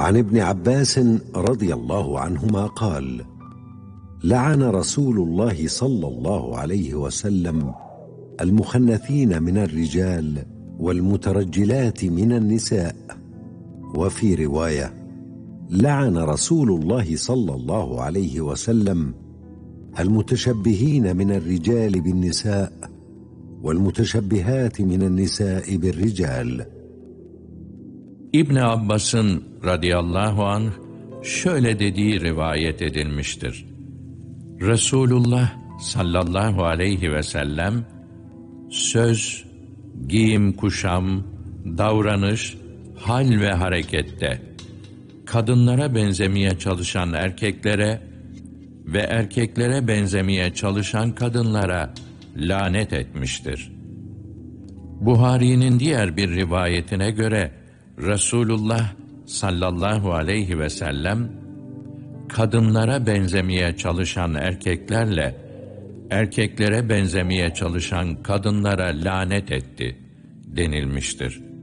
عن ابن عباس رضي الله عنهما قال: لعن رسول الله صلى الله عليه وسلم المخنثين من الرجال والمترجلات من النساء. وفي رواية: لعن رسول الله صلى الله عليه وسلم المتشبهين من الرجال بالنساء والمتشبهات من النساء بالرجال. İbn Abbas'ın radıyallahu anh şöyle dediği rivayet edilmiştir. Resulullah sallallahu aleyhi ve sellem söz, giyim, kuşam, davranış, hal ve harekette kadınlara benzemeye çalışan erkeklere ve erkeklere benzemeye çalışan kadınlara lanet etmiştir. Buhari'nin diğer bir rivayetine göre Resulullah sallallahu aleyhi ve sellem kadınlara benzemeye çalışan erkeklerle erkeklere benzemeye çalışan kadınlara lanet etti denilmiştir.